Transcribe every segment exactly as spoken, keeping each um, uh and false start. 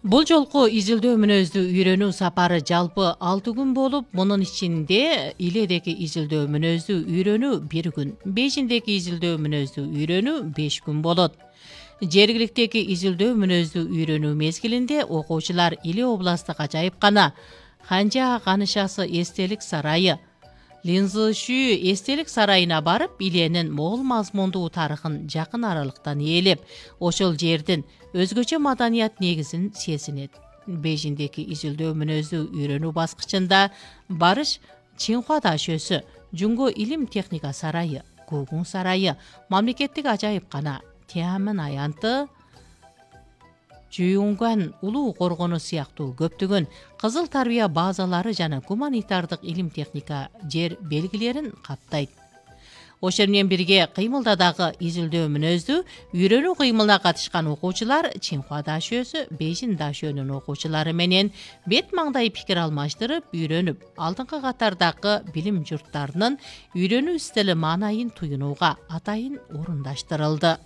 Бул жолку изилдөө мүнөздү үйрөнүү сапары жалпы алты күн болуп, мунун ичинде иледеги изилдөө мүнөздү үйрөнүү бир күн, бешиндеги изилдөө мүнөздү үйрөнүү беш күн болот. Жергиликтеги изилдөө мүнөздү үйрөнүү мезгилинде окуучулар Иле областтык ажайыпкана Ханжа Канышасы эстелик сарайы, Линзышүү эстелик сарайына барып, Иленин могул мазмундуу тарыхын жакын аралыктан ээлеп, ошол жердин өзгөчө маданият негизин сезинет. Бейжиңдеги изилдөө мүнөздү үйрөнүү баскычында барыш Чинхуа дашөсү, Жунго илим техника сарайы, Гугун сарайы, мамлекеттик ажайыпкана Тиамын аянты, Жүйүнган улуу коргону сыяктуу көптөгөн кызыл тарбия базалары жана гуманитардык илим техника жер белгилерин каптайт. Ошол менен бирге кыймылда дагы изилдөө мүнөздү үйрөнүү кыймылына катышкан окуучулар Чинхуа дашөсү, Бейжиң дашөнүн окуучулары менен бет маңдай пикир алмаштырып, үйрөнүп, алдыңкы катардагы билим журттарынын үйрөнүү стили маанайын туюнууга атайын орундаштырылды.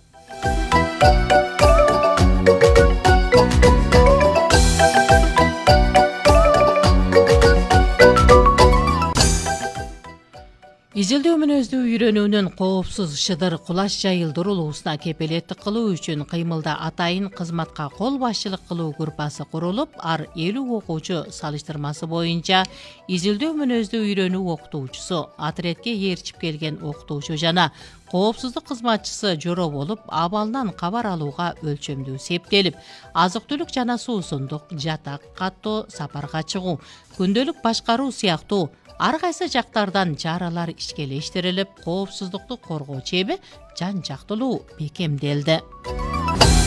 Изилдөө мүнөздү үйрөнүүнүн коопсуз шыдыр кулаш жайылдырылуусуна кепилеттик кылуу үчүн кыймылда атайын кызматка кол башчылык кылуу группасы курулуп, ар элүү окуучу салыштырмасы боюнча изилдөө мүнөздү үйрөнүү окутуучусу, отрядке ээрчип келген окутуучу жана коопсуздук кызматчысы жороо болуп, абалынан кабар алууга өлчөмдүү септелип, азык-түлүк жана суусундук, жатак каттоо, сапарга чыгуу, күндөлүк башкаруу сыяктуу ар кайсы жактардан чаралар ишкелештирилип, коопсуздукту коргоо чеби жан жактылуу бекемделди.